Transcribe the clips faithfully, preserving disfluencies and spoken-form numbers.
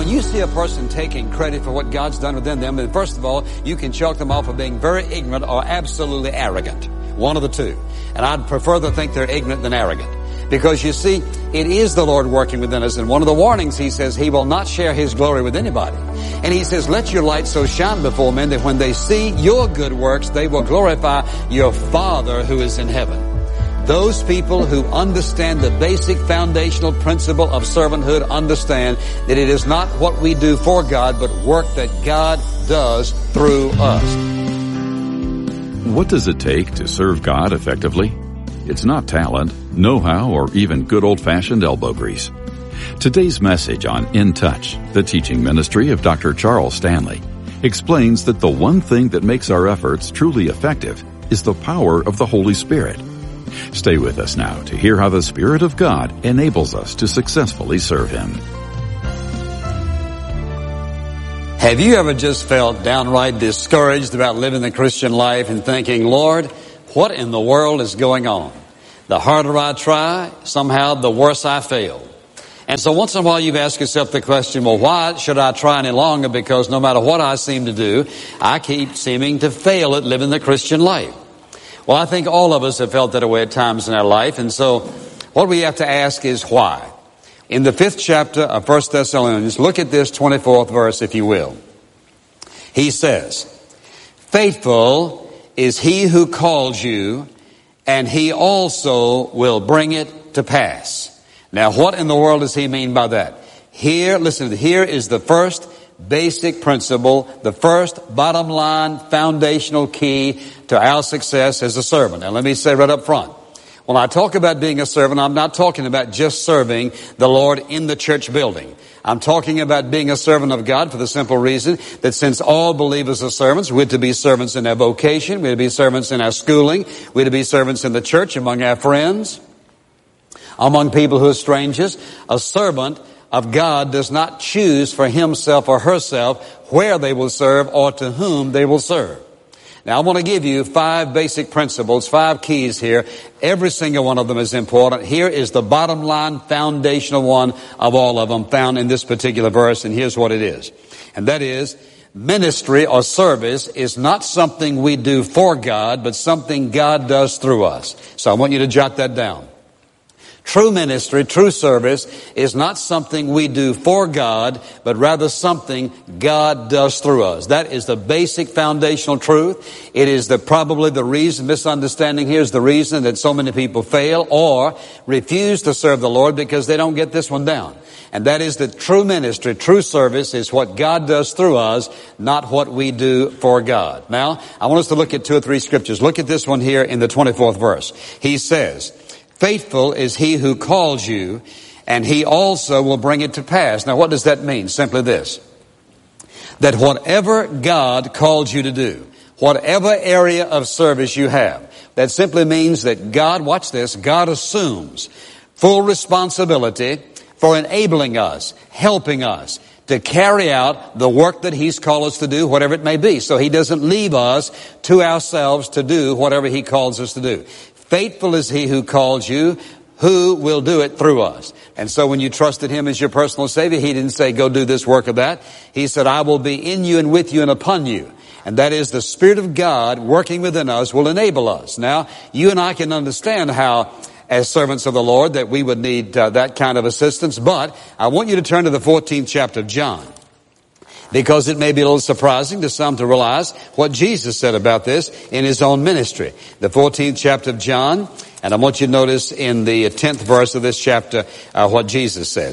you see a person taking credit for what God's done within them, then first of all, you can chalk them off for being very ignorant or absolutely arrogant. One of the two. And I'd prefer to think they're ignorant than arrogant. Because you see, it is the Lord working within us. And one of the warnings, He says, He will not share His glory with anybody. And He says, let your light so shine before men that when they see your good works, they will glorify your Father who is in heaven. Those people who understand the basic foundational principle of servanthood understand that it is not what we do for God, but work that God does through us. What does it take to serve God effectively? It's not talent, know-how, or even good old-fashioned elbow grease. Today's message on In Touch, the teaching ministry of Doctor Charles Stanley, explains that the one thing that makes our efforts truly effective is the power of the Holy Spirit. Stay with us now to hear how the Spirit of God enables us to successfully serve Him. Have you ever just felt downright discouraged about living the Christian life and thinking, Lord, what in the world is going on? The harder I try, somehow the worse I fail. And so once in a while you've asked yourself the question, well, why should I try any longer? Because no matter what I seem to do, I keep seeming to fail at living the Christian life. Well, I think all of us have felt that way at times in our life. And so what we have to ask is why? In the fifth chapter of First Thessalonians, look at this twenty-fourth verse, if you will. He says, faithful is He who calls you, and He also will bring it to pass. Now, what in the world does He mean by that? Here, listen, here is the first basic principle, the first bottom line foundational key to our success as a servant. And let me say right up front, when I talk about being a servant, I'm not talking about just serving the Lord in the church building. I'm talking about being a servant of God for the simple reason that since all believers are servants, we're to be servants in our vocation, we're to be servants in our schooling, we're to be servants in the church, among our friends, among people who are strangers. A servant of God does not choose for himself or herself where they will serve or to whom they will serve. Now, I want to give you five basic principles, five keys here. Every single one of them is important. Here is the bottom line, foundational one of all of them found in this particular verse, and here's what it is. And that is, ministry or service is not something we do for God, but something God does through us. So I want you to jot that down. True ministry, true service is not something we do for God, but rather something God does through us. That is the basic foundational truth. It is the probably the reason, misunderstanding here is the reason that so many people fail or refuse to serve the Lord because they don't get this one down. And that is that true ministry, true service is what God does through us, not what we do for God. Now, I want us to look at two or three scriptures. Look at this one here in the twenty-fourth verse. He says, faithful is He who calls you, and He also will bring it to pass. Now, what does that mean? Simply this, that whatever God calls you to do, whatever area of service you have, that simply means that God, watch this, God assumes full responsibility for enabling us, helping us to carry out the work that He's called us to do, whatever it may be. So He doesn't leave us to ourselves to do whatever He calls us to do. Faithful is He who calls you, who will do it through us. And so when you trusted Him as your personal Savior, He didn't say, go do this work or that. He said, I will be in you and with you and upon you. And that is the Spirit of God working within us will enable us. Now, you and I can understand how, as servants of the Lord, that we would need uh, that kind of assistance. But I want you to turn to the fourteenth chapter of John, because it may be a little surprising to some to realize what Jesus said about this in His own ministry. The fourteenth chapter of John, and I want you to notice in the tenth verse of this chapter uh, what Jesus said.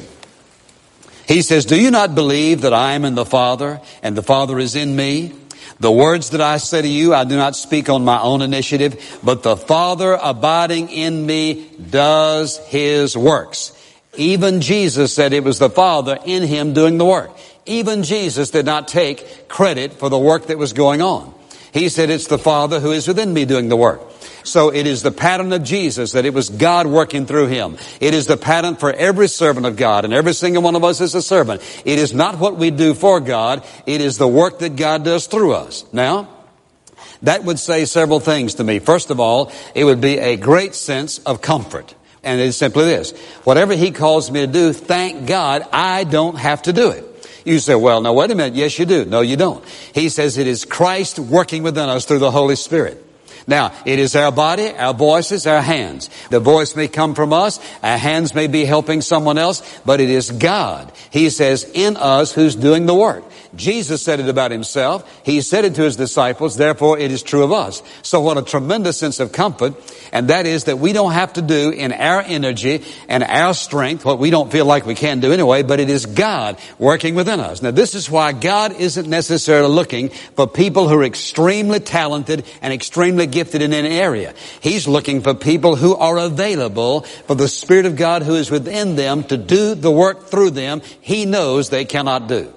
He says, do you not believe that I am in the Father and the Father is in me? The words that I say to you, I do not speak on my own initiative, but the Father abiding in me does His works. Even Jesus said it was the Father in Him doing the work. Even Jesus did not take credit for the work that was going on. He said it's the Father who is within me doing the work. So it is the pattern of Jesus that it was God working through Him. It is the pattern for every servant of God, and every single one of us is a servant. It is not what we do for God. It is the work that God does through us. Now, that would say several things to me. First of all, it would be a great sense of comfort. And it's simply this. Whatever He calls me to do, thank God I don't have to do it. You say, well, now wait a minute. Yes, you do. No, you don't. He says it is Christ working within us through the Holy Spirit. Now, it is our body, our voices, our hands. The voice may come from us. Our hands may be helping someone else, but it is God, He says, in us who's doing the work. Jesus said it about Himself. He said it to His disciples. Therefore, it is true of us. So what a tremendous sense of comfort. And that is that we don't have to do in our energy and our strength what we don't feel like we can do anyway, but it is God working within us. Now, this is why God isn't necessarily looking for people who are extremely talented and extremely gifted in an area. He's looking for people who are available for the Spirit of God who is within them to do the work through them He knows they cannot do.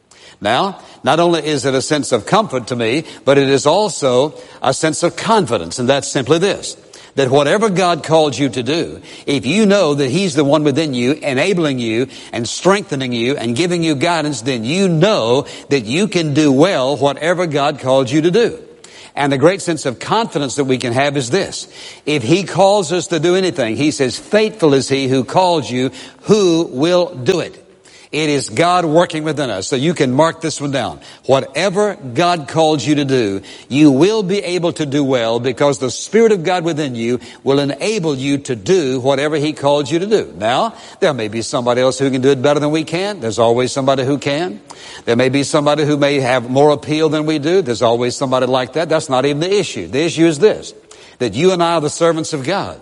Now, not only is it a sense of comfort to me, but it is also a sense of confidence, and that's simply this, that whatever God calls you to do, if you know that He's the one within you, enabling you and strengthening you and giving you guidance, then you know that you can do well whatever God called you to do. And the great sense of confidence that we can have is this. If He calls us to do anything, He says, faithful is He who calls you, who will do it. It is God working within us. So you can mark this one down. Whatever God calls you to do, you will be able to do well because the Spirit of God within you will enable you to do whatever He calls you to do. Now, there may be somebody else who can do it better than we can. There's always somebody who can. There may be somebody who may have more appeal than we do. There's always somebody like that. That's not even the issue. The issue is this, that you and I are the servants of God.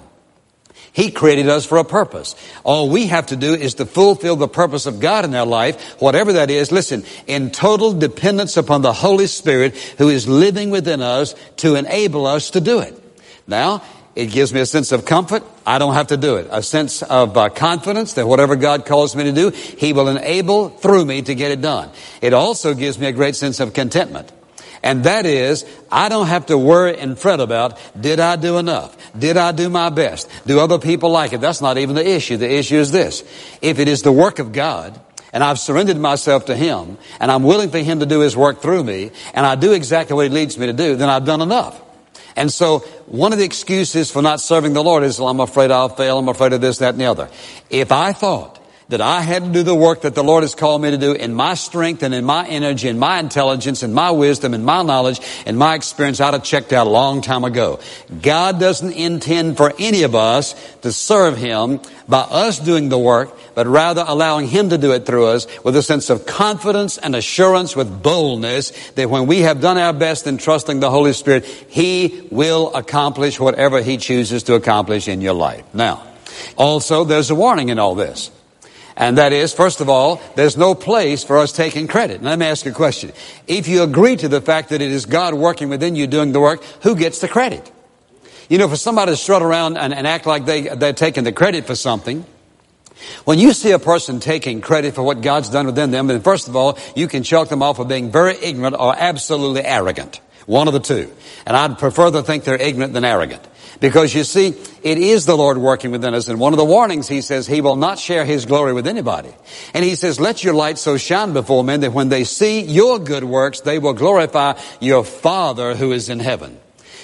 He created us for a purpose. All we have to do is to fulfill the purpose of God in our life, whatever that is, listen, in total dependence upon the Holy Spirit who is living within us to enable us to do it. Now, it gives me a sense of comfort. I don't have to do it. A sense of uh, confidence that whatever God calls me to do, He will enable through me to get it done. It also gives me a great sense of contentment. And that is, I don't have to worry and fret about, did I do enough? Did I do my best? Do other people like it? That's not even the issue. The issue is this. If it is the work of God, and I've surrendered myself to Him, and I'm willing for Him to do His work through me, and I do exactly what He leads me to do, then I've done enough. And so one of the excuses for not serving the Lord is, well, I'm afraid I'll fail. I'm afraid of this, that, and the other. If I thought that I had to do the work that the Lord has called me to do in my strength and in my energy and my intelligence and my wisdom and my knowledge and my experience, I'd have checked out a long time ago. God doesn't intend for any of us to serve Him by us doing the work, but rather allowing Him to do it through us with a sense of confidence and assurance, with boldness, that when we have done our best in trusting the Holy Spirit, He will accomplish whatever He chooses to accomplish in your life. Now, also, there's a warning in all this. And that is, first of all, there's no place for us taking credit. Now, let me ask you a question. If you agree to the fact that it is God working within you doing the work, who gets the credit? You know, for somebody to strut around and, and act like they, they're taking the credit for something, when you see a person taking credit for what God's done within them, then first of all, you can chalk them off for being very ignorant or absolutely arrogant. One of the two. And I'd prefer to think they're ignorant than arrogant. Because you see, it is the Lord working within us. And one of the warnings, He says, He will not share His glory with anybody. And He says, let your light so shine before men that when they see your good works, they will glorify your Father who is in heaven.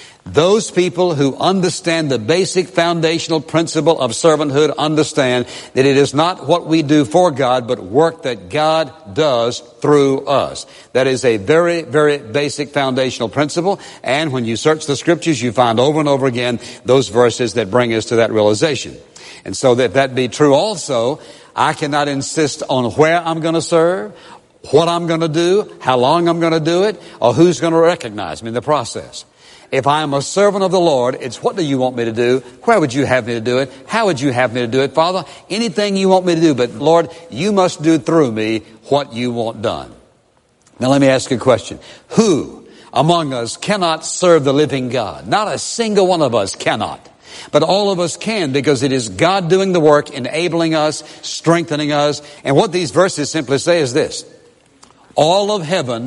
Those people who understand the basic foundational principle of servanthood understand that it is not what we do for God, but work that God does through us. That is a very, very basic foundational principle. And when you search the Scriptures, you find over and over again those verses that bring us to that realization. And so that that be true also, I cannot insist on where I'm going to serve, what I'm going to do, how long I'm going to do it, or who's going to recognize me in the process. If I am a servant of the Lord, it's what do you want me to do? Where would you have me to do it? How would you have me to do it, Father? Anything you want me to do, but Lord, you must do through me what you want done. Now let me ask you a question. Who among us cannot serve the living God? Not a single one of us cannot. But all of us can, because it is God doing the work, enabling us, strengthening us. And what these verses simply say is this. All of heaven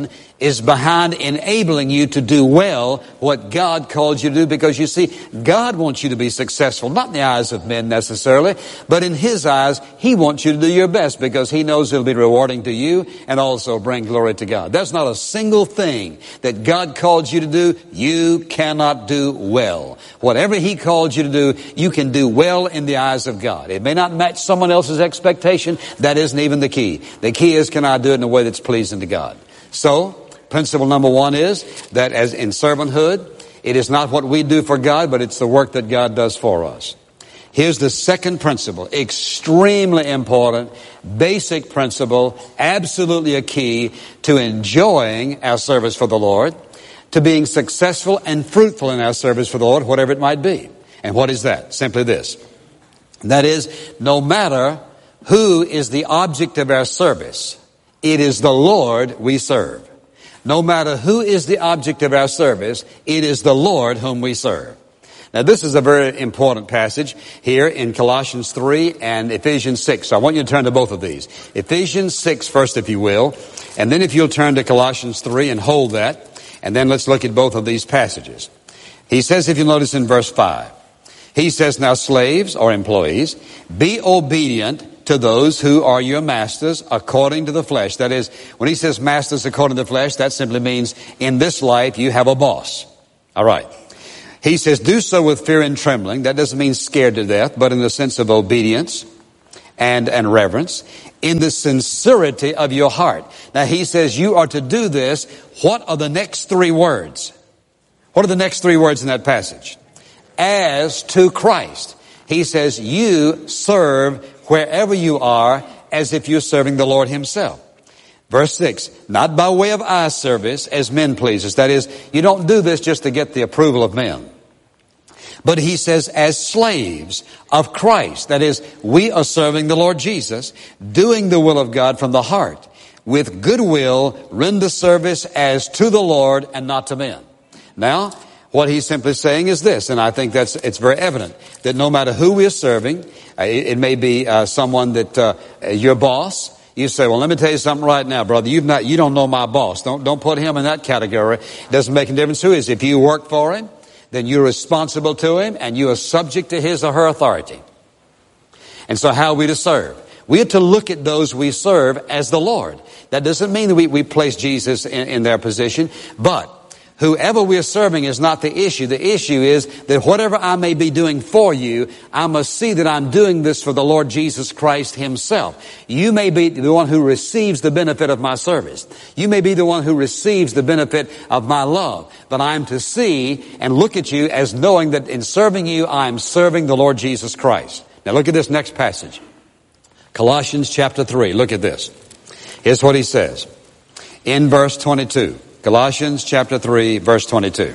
is behind enabling you to do well what God called you to do, because you see, God wants you to be successful, not in the eyes of men necessarily, but in His eyes, He wants you to do your best because He knows it'll be rewarding to you and also bring glory to God. There's not a single thing that God called you to do you cannot do well. Whatever He called you to do, you can do well in the eyes of God. It may not match someone else's expectation. That isn't even the key. The key is, can I do it in a way that's pleasing to God? So, principle number one is that as in servanthood, it is not what we do for God, but it's the work that God does for us. Here's the second principle, extremely important, basic principle, absolutely a key to enjoying our service for the Lord, to being successful and fruitful in our service for the Lord, whatever it might be. And what is that? Simply this. That is, no matter who is the object of our service, it is the Lord we serve. No matter who is the object of our service, it is the Lord whom we serve. Now, this is a very important passage here in Colossians three and Ephesians six. So I want you to turn to both of these. Ephesians six first, if you will, and then if you'll turn to Colossians three and hold that, and then let's look at both of these passages. He says, if you notice in verse five, he says, now slaves or employees, be obedient to those who are your masters according to the flesh. That is, when he says masters according to the flesh, that simply means in this life you have a boss. All right. He says, do so with fear and trembling. That doesn't mean scared to death, but in the sense of obedience and, and reverence, in the sincerity of your heart. Now he says you are to do this. What are the next three words? What are the next three words in that passage? As to Christ. He says you serve wherever you are as if you're serving the Lord Himself. Verse six, not by way of eye service as men pleasers. That is, you don't do this just to get the approval of men. But he says as slaves of Christ. That is, we are serving the Lord Jesus, doing the will of God from the heart. With good will, render service as to the Lord and not to men. Now, what he's simply saying is this, and I think that's it's very evident, that no matter who we're serving, uh, it, it may be uh, someone that uh, your boss. You say, well, let me tell you something right now, brother. You've not, you don't know my boss. Don't don't put him in that category. It doesn't make a difference who he is. If you work for him, then you're responsible to him, and you are subject to his or her authority. And so, how are we to serve? We are to look at those we serve as the Lord. That doesn't mean that we, we place Jesus in, in their position, but whoever we're serving is not the issue. The issue is that whatever I may be doing for you, I must see that I'm doing this for the Lord Jesus Christ Himself. You may be the one who receives the benefit of my service. You may be the one who receives the benefit of my love. But I'm to see and look at you as knowing that in serving you, I'm serving the Lord Jesus Christ. Now look at this next passage. Colossians chapter three. Look at this. Here's what he says in verse twenty-two. Colossians chapter three, verse twenty-two.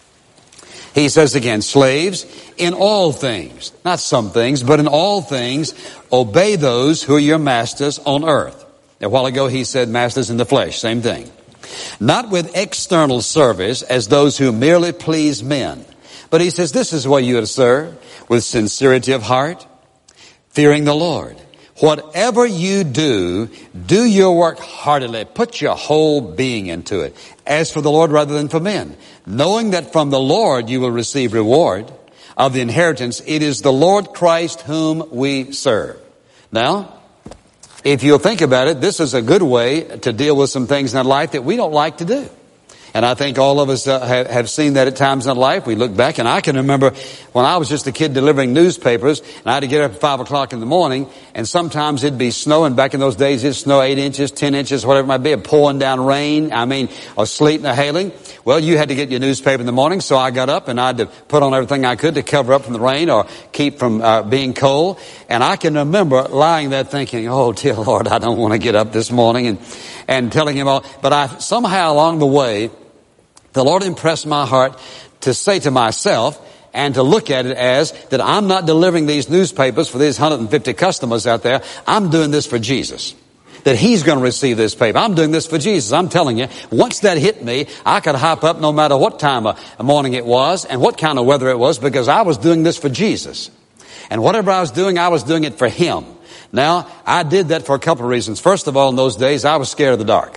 He says again, slaves, in all things, not some things, but in all things, obey those who are your masters on earth. A while ago he said masters in the flesh, same thing. Not with external service as those who merely please men. But he says this is what you are to serve, with sincerity of heart, fearing the Lord. Whatever you do, do your work heartily. Put your whole being into it. As for the Lord rather than for men. Knowing that from the Lord you will receive reward of the inheritance. It is the Lord Christ whom we serve. Now, if you'll think about it, this is a good way to deal with some things in our life that we don't like to do. And I think all of us uh, have, have seen that at times in our life. We look back, and I can remember when I was just a kid delivering newspapers, and I had to get up at five o'clock in the morning, and sometimes it'd be snowing. Back in those days, it'd snow eight inches, ten inches, whatever it might be, pouring down rain, I mean, or sleet and a hailing. Well, you had to get your newspaper in the morning, so I got up, and I had to put on everything I could to cover up from the rain or keep from uh, being cold. And I can remember lying there thinking, oh, dear Lord, I don't want to get up this morning, and, and telling him all. But I somehow along the way, the Lord impressed my heart to say to myself and to look at it as that I'm not delivering these newspapers for these one hundred fifty customers out there. I'm doing this for Jesus. That He's going to receive this paper. I'm doing this for Jesus. I'm telling you, once that hit me, I could hop up no matter what time of morning it was and what kind of weather it was, because I was doing this for Jesus. And whatever I was doing, I was doing it for Him. Now, I did that for a couple of reasons. First of all, in those days, I was scared of the dark.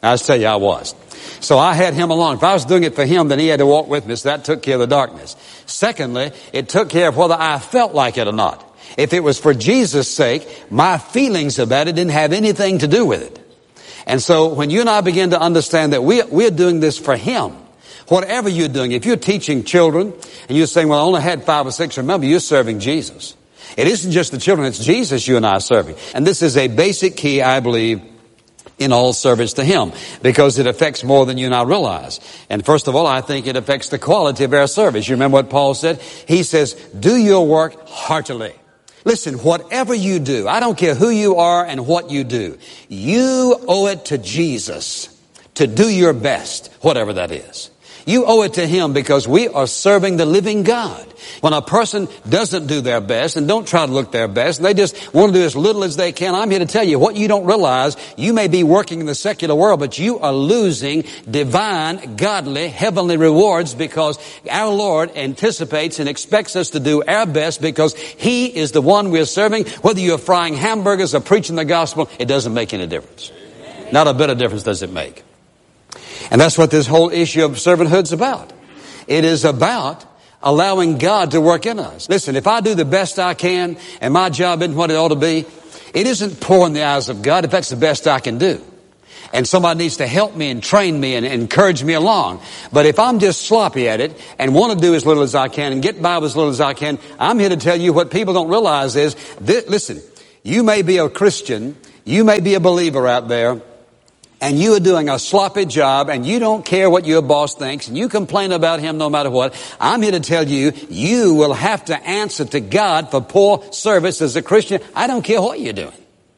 I tell you, I was. So I had him along. If I was doing it for him, then he had to walk with me. So that took care of the darkness. Secondly, it took care of whether I felt like it or not. If it was for Jesus' sake, my feelings about it didn't have anything to do with it. And so when you and I begin to understand that we, we're doing this for him, whatever you're doing, if you're teaching children and you're saying, well, I only had five or six, remember, you're serving Jesus. It isn't just the children, it's Jesus you and I are serving. And this is a basic key, I believe, in all service to him, because it affects more than you and I realize. And first of all, I think it affects the quality of our service. You remember what Paul said? He says, do your work heartily. Listen, whatever you do, I don't care who you are and what you do, you owe it to Jesus to do your best, whatever that is. You owe it to him because we are serving the living God. When a person doesn't do their best and don't try to look their best, and they just want to do as little as they can, I'm here to tell you what you don't realize. You may be working in the secular world, but you are losing divine, godly, heavenly rewards because our Lord anticipates and expects us to do our best because he is the one we're serving. Whether you're frying hamburgers or preaching the gospel, it doesn't make any difference. Not a bit of difference does it make. And that's what this whole issue of servanthood's about. It is about allowing God to work in us. Listen, if I do the best I can and my job isn't what it ought to be, it isn't poor in the eyes of God if that's the best I can do. And somebody needs to help me and train me and encourage me along. But if I'm just sloppy at it and want to do as little as I can and get by with as little as I can, I'm here to tell you what people don't realize is, this, listen, you may be a Christian, you may be a believer out there, and you are doing a sloppy job and you don't care what your boss thinks and you complain about him no matter what. I'm here to tell you, you will have to answer to God for poor service as a Christian. I don't care what you're doing.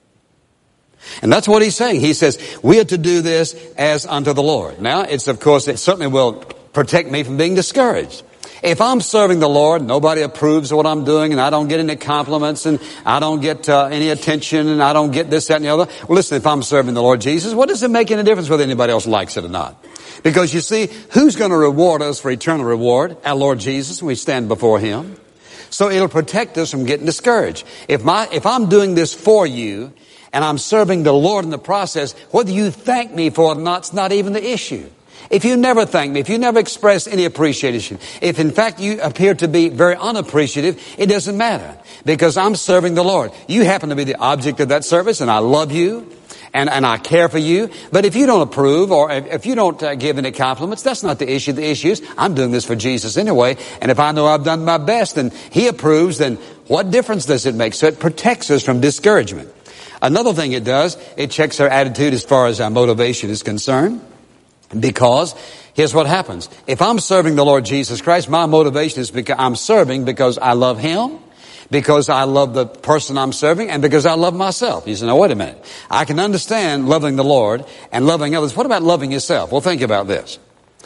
And that's what he's saying. He says, we are to do this as unto the Lord. Now, it's of course, it certainly will protect me from being discouraged. If I'm serving the Lord, nobody approves of what I'm doing, and I don't get any compliments, and I don't get uh, any attention, and I don't get this, that, and the other. Well, listen, if I'm serving the Lord Jesus, what does it make any difference whether anybody else likes it or not? Because you see, who's going to reward us for eternal reward? Our Lord Jesus, when we stand before him. So it'll protect us from getting discouraged. If my, if I'm doing this for you, and I'm serving the Lord in the process, whether you thank me for it or not, it's not even the issue. If you never thank me, if you never express any appreciation, if in fact you appear to be very unappreciative, it doesn't matter because I'm serving the Lord. You happen to be the object of that service and I love you and, and I care for you. But if you don't approve or if, if you don't uh, give any compliments, that's not the issue. The issue is I'm doing this for Jesus anyway. And if I know I've done my best and he approves, then what difference does it make? So it protects us from discouragement. Another thing it does, it checks our attitude as far as our motivation is concerned. Because here's what happens. If I'm serving the Lord Jesus Christ, my motivation is because I'm serving because I love him, because I love the person I'm serving, and because I love myself. You say, now wait a minute. I can understand loving the Lord and loving others. What about loving yourself? Well, think about this.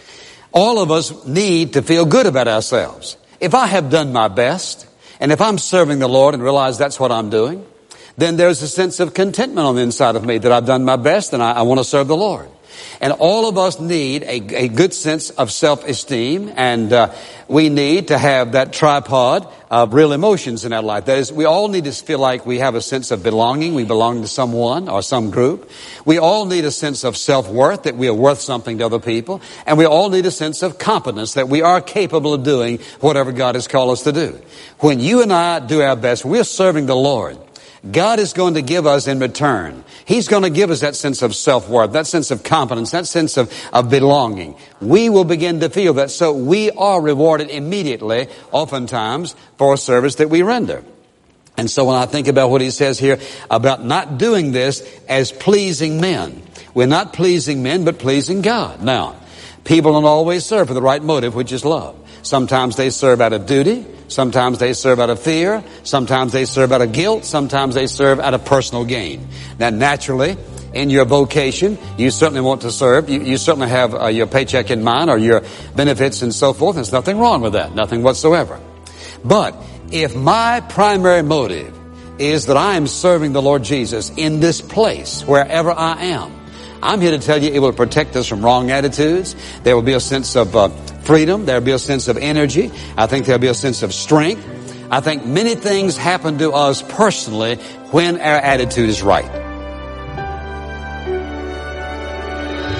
All of us need to feel good about ourselves. If I have done my best, and if I'm serving the Lord and realize that's what I'm doing, then there's a sense of contentment on the inside of me that I've done my best and I, I want to serve the Lord. And all of us need a, a good sense of self-esteem, and uh, we need to have that tripod of real emotions in our life. That is, we all need to feel like we have a sense of belonging. We belong to someone or some group. We all need a sense of self-worth, that we are worth something to other people. And we all need a sense of competence, that we are capable of doing whatever God has called us to do. When you and I do our best, we're serving the Lord. God is going to give us in return. He's going to give us that sense of self-worth, that sense of competence, that sense of, of belonging. We will begin to feel that. So we are rewarded immediately, oftentimes, for a service that we render. And so when I think about what he says here about not doing this as pleasing men, we're not pleasing men, but pleasing God. Now, people don't always serve for the right motive, which is love. Sometimes they serve out of duty. Sometimes they serve out of fear. Sometimes they serve out of guilt. Sometimes they serve out of personal gain. Now, naturally, in your vocation, you certainly want to serve. You, you certainly have uh, your paycheck in mind or your benefits and so forth. There's nothing wrong with that. Nothing whatsoever. But if my primary motive is that I am serving the Lord Jesus in this place, wherever I am, I'm here to tell you it will protect us from wrong attitudes. There will be a sense of uh, freedom. There will be a sense of energy. I think there will be a sense of strength. I think many things happen to us personally when our attitude is right.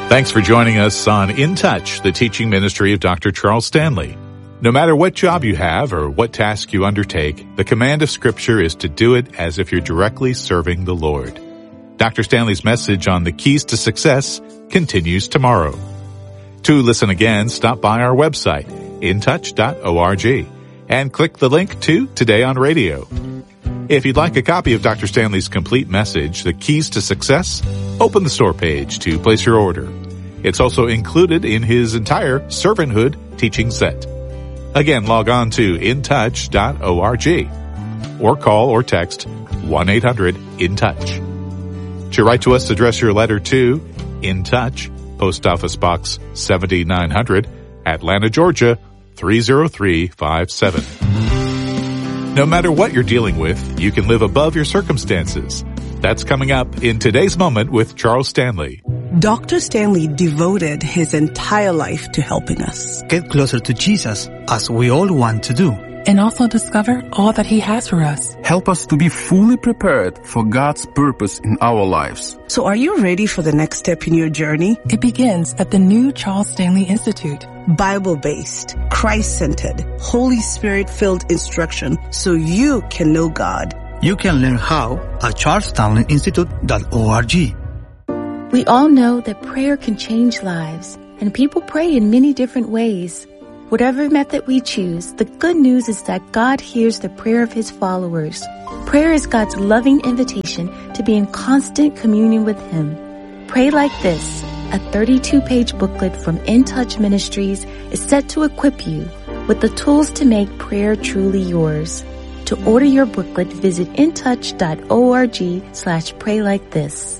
Thanks for joining us on In Touch, the teaching ministry of Doctor Charles Stanley. No matter what job you have or what task you undertake, the command of Scripture is to do it as if you're directly serving the Lord. Doctor Stanley's message on the keys to success continues tomorrow. To listen again, stop by our website, in touch dot org, and click the link to Today on Radio. If you'd like a copy of Doctor Stanley's complete message, The Keys to Success, open the store page to place your order. It's also included in his entire Servanthood teaching set. Again, log on to in touch dot org or call or text one eight hundred in touch. To write to us, address your letter to In Touch, Post Office Box seventy-nine hundred, Atlanta, Georgia three oh three five seven. No matter what you're dealing with, you can live above your circumstances. That's coming up in Today's Moment with Charles Stanley. Doctor Stanley devoted his entire life to helping us get closer to Jesus, as we all want to do, and also discover all that He has for us. Help us to be fully prepared for God's purpose in our lives. So are you ready for the next step in your journey? It begins at the new Charles Stanley Institute. Bible-based, Christ-centered, Holy Spirit-filled instruction so you can know God. You can learn how at charles stanley institute dot org. We all know that prayer can change lives, and people pray in many different ways. Whatever method we choose, the good news is that God hears the prayer of His followers. Prayer is God's loving invitation to be in constant communion with Him. Pray Like This, a thirty-two page booklet from In Touch Ministries, is set to equip you with the tools to make prayer truly yours. To order your booklet, visit in touch dot org slash pray like this.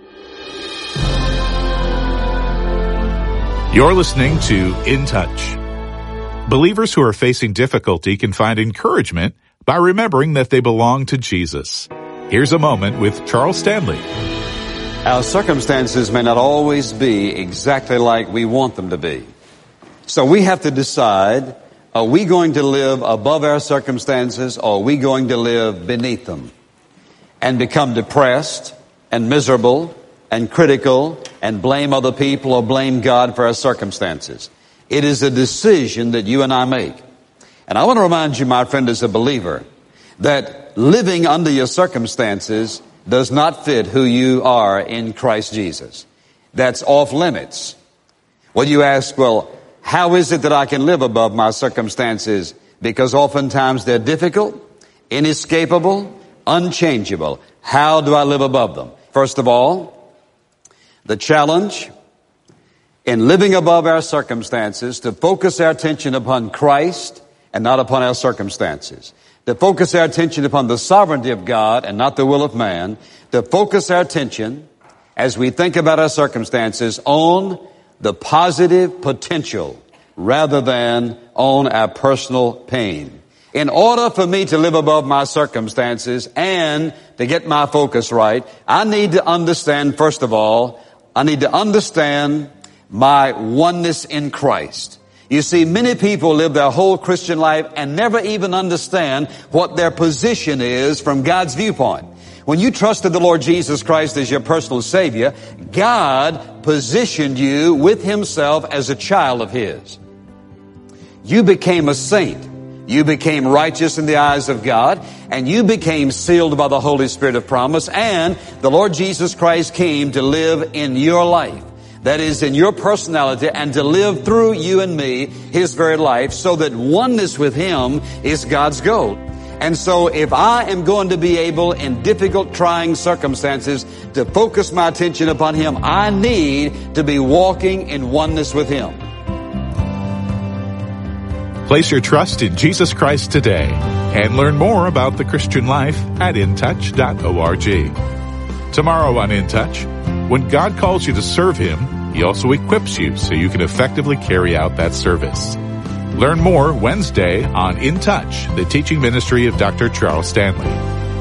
You're listening to In Touch. Believers who are facing difficulty can find encouragement by remembering that they belong to Jesus. Here's a moment with Charles Stanley. Our circumstances may not always be exactly like we want them to be. So we have to decide, are we going to live above our circumstances, or are we going to live beneath them and become depressed and miserable and critical and blame other people or blame God for our circumstances? It is a decision that you and I make. And I want to remind you, my friend, as a believer, that living under your circumstances does not fit who you are in Christ Jesus. That's off limits. Well, you ask, well, how is it that I can live above my circumstances? Because oftentimes they're difficult, inescapable, unchangeable. How do I live above them? First of all, the challenge in living above our circumstances to focus our attention upon Christ and not upon our circumstances. To focus our attention upon the sovereignty of God and not the will of man. To focus our attention, as we think about our circumstances, on the positive potential rather than on our personal pain. In order for me to live above my circumstances and to get my focus right, I need to understand, first of all, I need to understand my oneness in Christ. You see, many people live their whole Christian life and never even understand what their position is from God's viewpoint. When you trusted the Lord Jesus Christ as your personal Savior, God positioned you with Himself as a child of His. You became a saint. You became righteous in the eyes of God, and you became sealed by the Holy Spirit of promise, and the Lord Jesus Christ came to live in your life. That is, in your personality, and to live through you and me, His very life, so that oneness with Him is God's goal. And so if I am going to be able, in difficult, trying circumstances, to focus my attention upon Him, I need to be walking in oneness with Him. Place your trust in Jesus Christ today and learn more about the Christian life at in touch dot org. Tomorrow on In Touch, when God calls you to serve Him, He also equips you so you can effectively carry out that service. Learn more Wednesday on In Touch, the teaching ministry of Doctor Charles Stanley.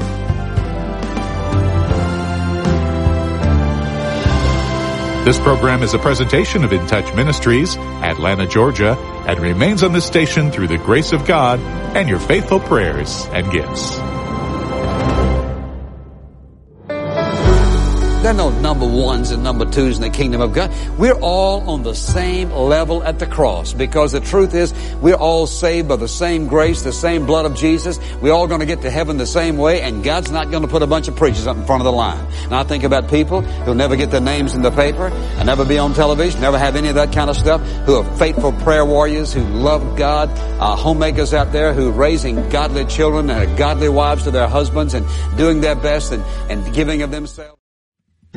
This program is a presentation of In Touch Ministries, Atlanta, Georgia, and remains on this station through the grace of God and your faithful prayers and gifts. There are no number ones and number twos in the kingdom of God. We're all on the same level at the cross, because the truth is we're all saved by the same grace, the same blood of Jesus. We're all going to get to heaven the same way, and God's not going to put a bunch of preachers up in front of the line. And I think about people who'll never get their names in the paper, and never be on television, never have any of that kind of stuff, who are faithful prayer warriors, who love God, uh, homemakers out there who are raising godly children and godly wives to their husbands and doing their best and, and giving of themselves.